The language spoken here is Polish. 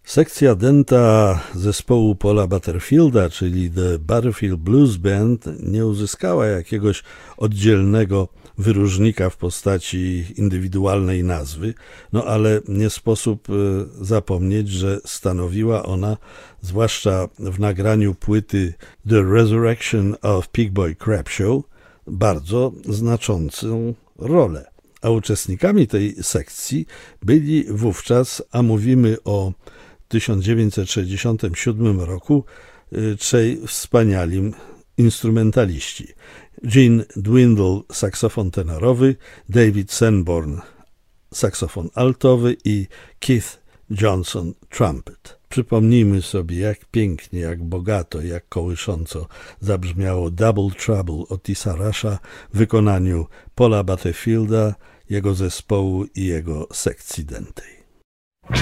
Sekcja dęta zespołu Paula Butterfielda, czyli The Butterfield Blues Band, nie uzyskała jakiegoś oddzielnego wyróżnika w postaci indywidualnej nazwy, ale nie sposób zapomnieć, że stanowiła ona, zwłaszcza w nagraniu płyty The Resurrection of Pig Boy Crabshow, bardzo znaczącą rolę. A uczestnikami tej sekcji byli wówczas, a mówimy o 1967 roku, trzej wspaniali instrumentaliści. Gene Dwindle, saksofon tenorowy, David Sanborn, saksofon altowy i Keith Johnson, trumpet. Przypomnijmy sobie, jak pięknie, jak bogato, jak kołysząco zabrzmiało Double Trouble Otisa Rusha w wykonaniu Paula Butterfielda, jego zespołu i jego sekcji dętej.